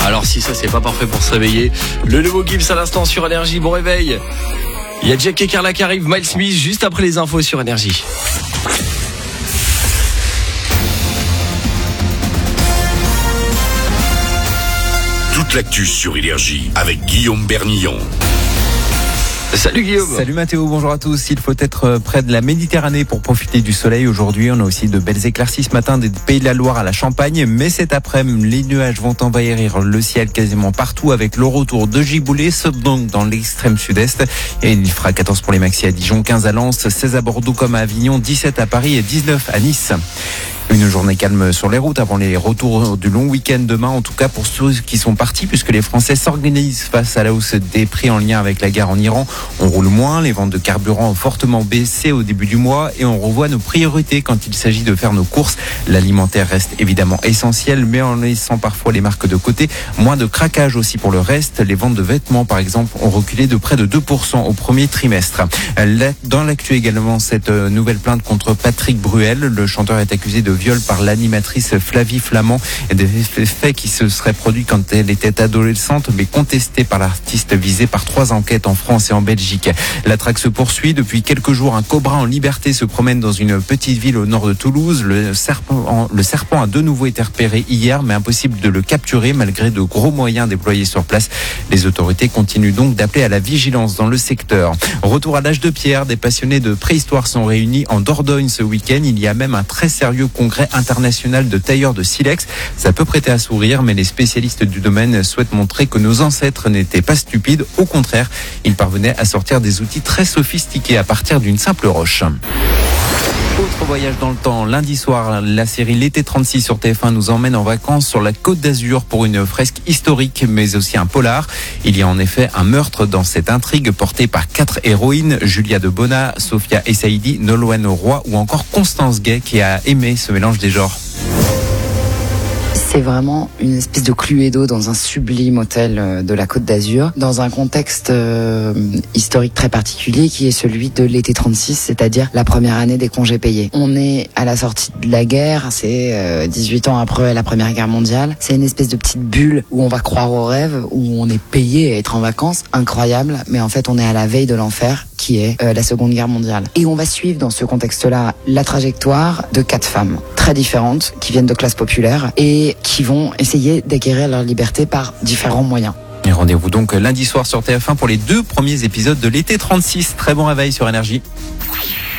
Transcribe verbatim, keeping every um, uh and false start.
Alors si ça c'est pas parfait pour se réveiller, le nouveau Gibbs à l'instant sur Énergie, bon réveil. Il y a Jack et Carla qui arrivent, Miles Smith juste après les infos sur Énergie. Toute l'actu sur Énergie avec Guillaume Bernillon. Salut Guillaume. Salut Mathéo, bonjour à tous. Il faut être près de la Méditerranée pour profiter du soleil aujourd'hui. On a aussi de belles éclaircies ce matin des Pays de la Loire à la Champagne. Mais cet après-midi, les nuages vont envahir le ciel quasiment partout avec le retour de giboulées, sauf donc dans l'extrême sud-est. Et il fera quatorze pour les maxi à Dijon, quinze à Lens, seize à Bordeaux comme à Avignon, dix-sept à Paris et dix-neuf à Nice. Une journée calme sur les routes avant les retours du long week-end demain, en tout cas pour ceux qui sont partis, puisque les Français s'organisent face à la hausse des prix en lien avec la guerre en Iran. On roule moins, les ventes de carburant ont fortement baissé au début du mois et on revoit nos priorités quand il s'agit de faire nos courses. L'alimentaire reste évidemment essentiel, mais en laissant parfois les marques de côté. Moins de craquage aussi pour le reste. Les ventes de vêtements, par exemple, ont reculé de près de deux pour cent au premier trimestre. Dans l'actu également, cette nouvelle plainte contre Patrick Bruel. Le chanteur est accusé de viol par l'animatrice Flavie Flamand, et des faits qui se seraient produits quand elle était adolescente, mais contestés par l'artiste visé par trois enquêtes en France et en Belgique. La traque se poursuit. Depuis quelques jours, un cobra en liberté se promène dans une petite ville au nord de Toulouse. Le serpent, le serpent a de nouveau été repéré hier, mais impossible de le capturer malgré de gros moyens déployés sur place. Les autorités continuent donc d'appeler à la vigilance dans le secteur. Retour à l'âge de pierre, des passionnés de préhistoire sont réunis en Dordogne ce week-end. Il y a même un très sérieux congrès international de tailleurs de silex. Ça peut prêter à sourire, mais les spécialistes du domaine souhaitent montrer que nos ancêtres n'étaient pas stupides. Au contraire, ils parvenaient à sortir des outils très sophistiqués à partir d'une simple roche. Autre voyage dans le temps, lundi soir, la série L'été trente-six sur T F un nous emmène en vacances sur la Côte d'Azur pour une fresque historique, mais aussi un polar. Il y a en effet un meurtre dans cette intrigue portée par quatre héroïnes, Julia de Bona, Sophia Essaidi, Nolwenn Roy ou encore Constance Gay, qui a aimé ce mélange des genres. C'est vraiment une espèce de Cluedo dans un sublime hôtel de la Côte d'Azur, dans un contexte euh, historique très particulier qui est celui de l'été trente-six, c'est-à-dire la première année des congés payés. On est à la sortie de la guerre, c'est euh, dix-huit ans après la Première Guerre mondiale. C'est une espèce de petite bulle où on va croire au rêve, où on est payé à être en vacances, incroyable, mais en fait on est à la veille de l'enfer qui est euh, la Seconde Guerre mondiale. Et on va suivre dans ce contexte-là la trajectoire de quatre femmes très différentes qui viennent de classes populaires et qui vont essayer d'acquérir leur liberté par différents moyens. Et rendez-vous donc lundi soir sur T F un pour les deux premiers épisodes de l'été trente-six. Très bon réveil sur Énergie.